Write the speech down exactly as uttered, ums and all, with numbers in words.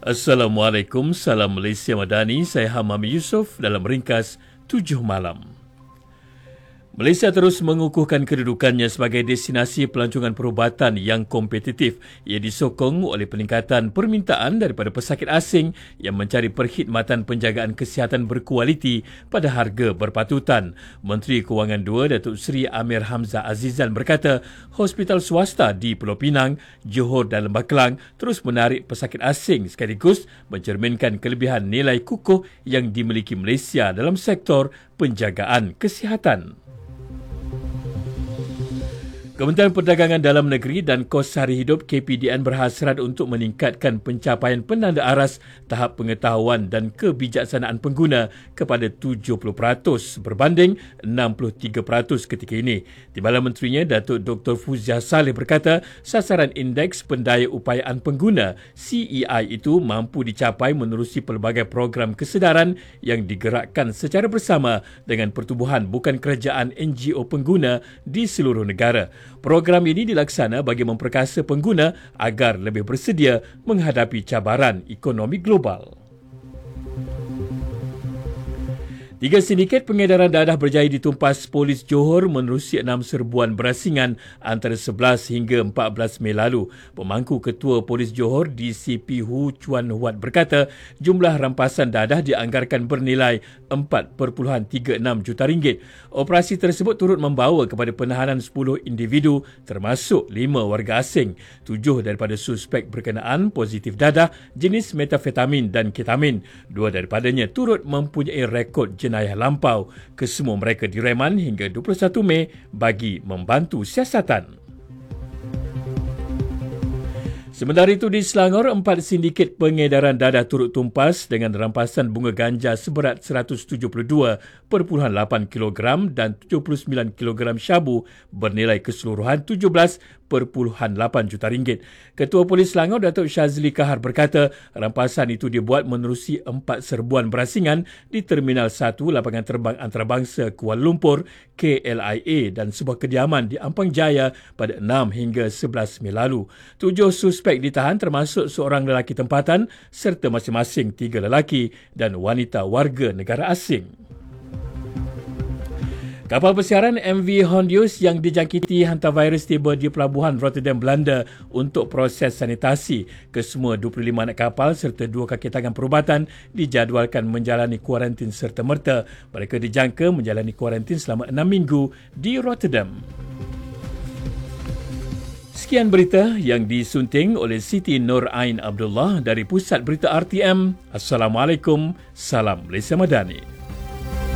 Assalamualaikum, salam Malaysia Madani, saya Hamam Yusof dalam ringkas tujuh malam. Malaysia terus mengukuhkan kedudukannya sebagai destinasi pelancongan perubatan yang kompetitif. Ia disokong oleh peningkatan permintaan daripada pesakit asing yang mencari perkhidmatan penjagaan kesihatan berkualiti pada harga berpatutan. Menteri Kewangan dua, Datuk Seri Amir Hamzah Azizan berkata, hospital swasta di Pulau Pinang, Johor dan Lembah Kelang terus menarik pesakit asing sekaligus mencerminkan kelebihan nilai kukuh yang dimiliki Malaysia dalam sektor penjagaan kesihatan. Kementerian Perdagangan Dalam Negeri dan Kos Sari Hidup K P D N berhasrat untuk meningkatkan pencapaian penanda aras tahap pengetahuan dan kebijaksanaan pengguna kepada tujuh puluh peratus berbanding enam puluh tiga peratus ketika ini. Timbalan Menterinya, Datuk Doktor Fuziah Saleh berkata, sasaran Indeks Pendaya Upayaan Pengguna C E I itu mampu dicapai menerusi pelbagai program kesedaran yang digerakkan secara bersama dengan pertubuhan bukan kerajaan N G O pengguna di seluruh negara. Program ini dilaksana bagi memperkasa pengguna agar lebih bersedia menghadapi cabaran ekonomi global. Tiga sindiket pengedaran dadah berjaya ditumpas polis Johor menerusi enam serbuan berasingan antara sebelas hingga empat belas Mei lalu. Pemangku Ketua Polis Johor D C P Hu Chuan Huat berkata, jumlah rampasan dadah dianggarkan bernilai empat perpuluhan tiga enam juta ringgit. Operasi tersebut turut membawa kepada penahanan sepuluh individu termasuk lima warga asing. Tujuh daripada suspek berkenaan positif dadah jenis metafetamin dan ketamin. Dua daripadanya turut mempunyai rekod jenayah jenayah lampau. Kesemua mereka direman hingga dua puluh satu Mei bagi membantu siasatan. Sementara itu di Selangor, empat sindiket pengedaran dadah turut tumpas dengan rampasan bunga ganja seberat seratus tujuh puluh dua perpuluhan lapan kilogram dan tujuh puluh sembilan kilogram syabu bernilai keseluruhan tujuh belas perpuluhan lapan juta ringgit. Ketua Polis Selangor, Datuk Syazli Kahar berkata, rampasan itu dibuat menerusi empat serbuan berasingan di Terminal satu Lapangan Terbang Antarabangsa Kuala Lumpur, K L I A dan sebuah kediaman di Ampang Jaya pada enam hingga sebelas Mei lalu. Tujuh suspek ditahan termasuk seorang lelaki tempatan serta masing-masing tiga lelaki dan wanita warga negara asing. Kapal pesiaran M V Hondius yang dijangkiti hantavirus tiba di pelabuhan Rotterdam, Belanda untuk proses sanitasi. Kesemua dua puluh lima anak kapal serta dua kaki tangan perubatan dijadualkan menjalani kuarantin serta-merta. Mereka dijangka menjalani kuarantin selama enam minggu di Rotterdam. Sekian berita yang disunting oleh Siti Nur Ain Abdullah dari Pusat Berita R T M. Assalamualaikum, salam Malaysia Madani.